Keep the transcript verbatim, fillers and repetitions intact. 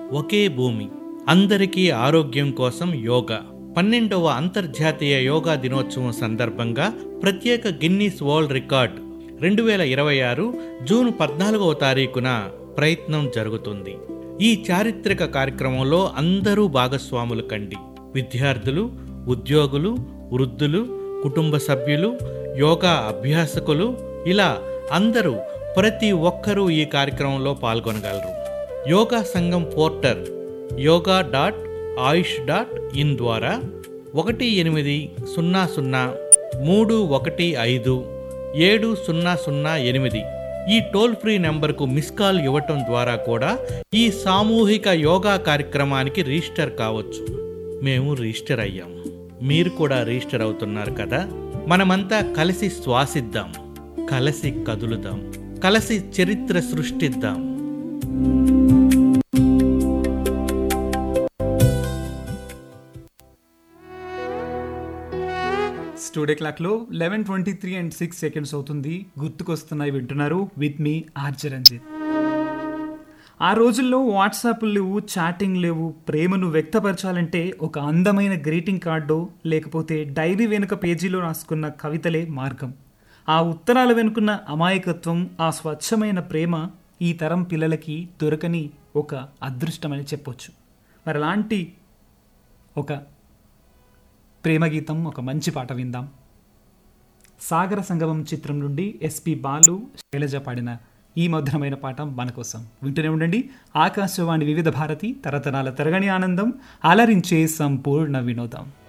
ఒకే భూమి, అందరికీ ఆరోగ్యం కోసం యోగా. పన్నెండవ అంతర్జాతీయ యోగా దినోత్సవం సందర్భంగా ప్రత్యేక గిన్నీస్ వరల్డ్ రికార్డ్ రెండు వేల ఇరవై ఆరు జూన్ పద్నాలుగవ తారీఖున ప్రయత్నం జరుగుతుంది. ఈ చారిత్రక కార్యక్రమంలో అందరూ భాగస్వాములు కండి. విద్యార్థులు, ఉద్యోగులు, వృద్ధులు, కుటుంబ సభ్యులు, యోగా అభ్యాసకులు, ఇలా అందరూ, ప్రతి ఒక్కరూ ఈ కార్యక్రమంలో పాల్గొనగలరు. యోగా సంఘం portal yoga dot Ayush dot in ద్వారా ఒకటి ఎనిమిది సున్నా సున్నా మూడు ఒకటి ఐదు ఏడు సున్నా సున్నా ఎనిమిది ఈ టోల్ ఫ్రీ నెంబర్కు మిస్ కాల్ ఇవ్వటం ద్వారా కూడా ఈ సామూహిక యోగా కార్యక్రమానికి రిజిస్టర్ కావచ్చు. మేము రిజిస్టర్ అయ్యాము, మీరు కూడా రిజిస్టర్ అవుతున్నారు కదా. మనమంతా కలిసి శ్వాసిద్దాం, కలిసి కదులుదాం, కలిసి చరిత్ర సృష్టిద్దాం. స్టూడియో క్లాక్లో eleven twenty three and six seconds అవుతుంది. గుర్తుకొస్తున్నాయి వింటున్నారు విత్ మీ ఆర్జే రంజిత్. ఆ రోజుల్లో వాట్సాప్ లేవు, చాటింగ్ లేవు. ప్రేమను వ్యక్తపరచాలంటే ఒక అందమైన గ్రీటింగ్ కార్డు లేకపోతే డైరీ వెనుక పేజీలో రాసుకున్న కవితలే మార్గం. ఆ ఉత్తరాల వెనుకున్న అమాయకత్వం, ఆ స్వచ్ఛమైన ప్రేమ ఈ తరం పిల్లలకి దొరకని ఒక అదృష్టమని చెప్పొచ్చు. మరి అలాంటి ఒక ప్రేమ గీతం, ఒక మంచి పాట విందాం. సాగర సంగమం చిత్రం నుండి ఎస్పి బాలు, శైలజ పాడిన ఈ మధురమైన పాట మన కోసం. వింటూనే ఉండండి ఆకాశవాణి వివిధ భారతి, తరతరాల తరగని ఆనందం, అలరించే సంపూర్ణ వినోదం.